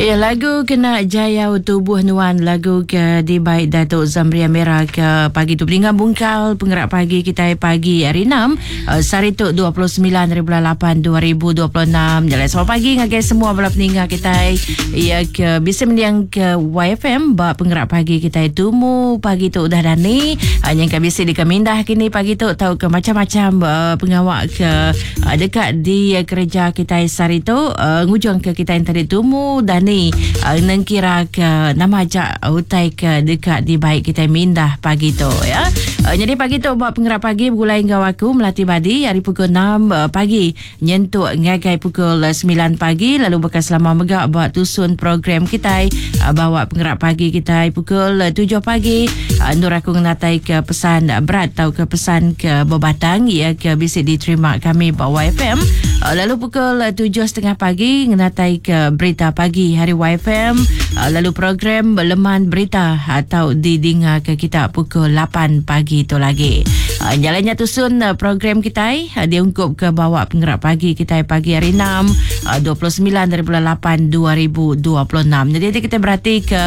Ya, lagu Kena Jaya Tubuh Nuan, lagu ke di baik Datuk Zamria Merah ke pagi tu peringkat bungkal penggerak pagi kita pagi hari 6 Sarituk 29/8 2026. Jalan selamat pagi ngagai semua bala peninggal kita ya ke bisa mendiang ke YFM bak penggerak pagi kita tumu pagi tu udah dani yang ke bisa di kemindah kini pagi tu tahu ke macam-macam pengawak ke dekat di kerja kita Sarituk ngujung ke kita yang tadi tumu dan ni nengkira ke nama ajak utai ke dekat di baik kita mindah pagi tu ya. Jadi pagi tu buat penggerak pagi bergulai dengan aku melatih badi hari pukul 6 pagi nyentuk ngagai pukul 9 pagi lalu bekas selama megak buat tusun program kita bawa penggerak pagi kita pukul 7 pagi Nur aku ngenatai ke pesan berat atau ke pesan ke bebatang ya ke bisa diterima kami bawa FM lalu pukul 7.30 pagi ngenatai ke berita pagi hari YFM lalu program leman berita atau didengar ke kita pukul 8 pagi tu lagi. Jalannya tusun program kita diungkup ke bawah penggerak pagi kita pagi hari 6 29/8 2026. Jadi kita berarti ke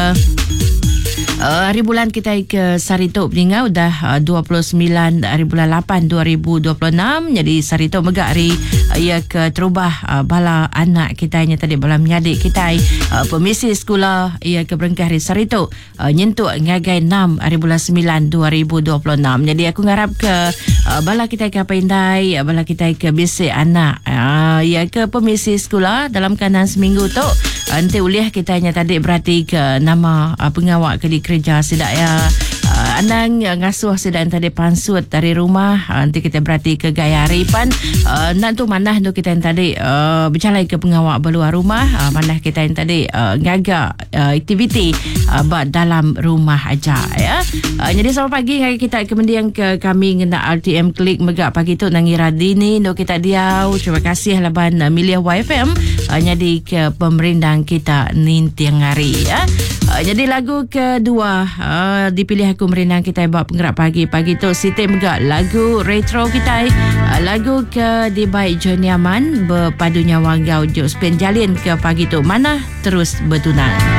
hari bulan kita ke Sarituk Peningau dah 29/8 2026. Jadi Sarituk megak hari ia ke terubah bala anak kita nya tadi bala menyadik kita pemisi sekolah ia ke berengkah hari Sarituk nyentuk ngagai 6 hari bulan 9 2026. Jadi aku ngarap ke bala kita ke pendai bala kita ke bisi anak ia ke pemisi sekolah dalam kanan seminggu tu nanti uliah kita nya tadi berarti ke nama pengawak ke di kerja sedak ya anang ngasuh sedak tadi pansut dari rumah nanti kita berarti ke gaya haripan nak tu manah tu kita yang tadi bercalai ke pengawak berluar rumah manah kita yang tadi ngagak aktiviti dalam rumah aja ya. Jadi selamat pagi kita kemudian ke kami ngena RTM Klik megak pagi tu nangira dini do kita diau terima kasih laban milih YFM jadi ke pemerintah kita nintiang hari ya. Jadi lagu kedua dipilih aku merindang kita buat penggerak pagi tu Siti megak lagu retro kita lagu ke di baik Johnny Aman berpadunya Wanggau Jok Spen Jalin ke pagi tu mana terus bertunang.